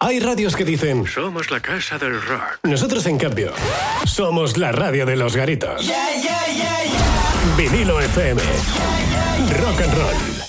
Hay radios que dicen: somos la casa del rock. Nosotros, en cambio, somos la radio de los garitos. Vinilo FM. Rock and roll.